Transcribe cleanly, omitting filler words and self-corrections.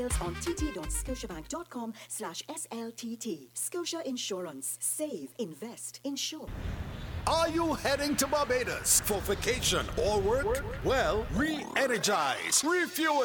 on tt.scotiabank.com/SLTT. Scotia Insurance. Save, invest, insure. Are you heading to Barbados for vacation or work? Well, re-energize, refuel